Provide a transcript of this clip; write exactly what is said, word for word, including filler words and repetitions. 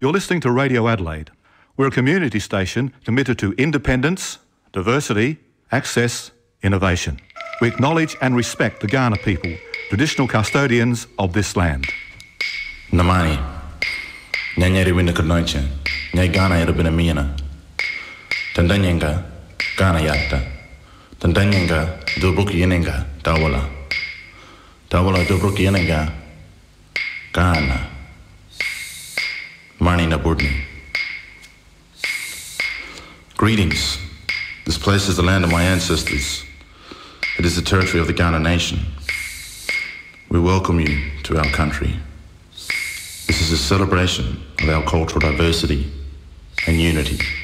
You're listening to Radio Adelaide. We're a community station committed to independence, diversity, access, innovation. We acknowledge and respect the Kaurna people, traditional custodians of this land. Namani, nyanyari winna kurnoicha, nyai Kaurna irabina miana. Tandanyenga, Kaurna yatta. Tandanyenga, dubuki yenenga, tawala. Tawala dubuki yenenga, Kaurna. Mani Nabudni. Greetings. This place is the land of my ancestors. It is the territory of the Kaurna nation. We welcome you to our country. This is a celebration of our cultural diversity and unity.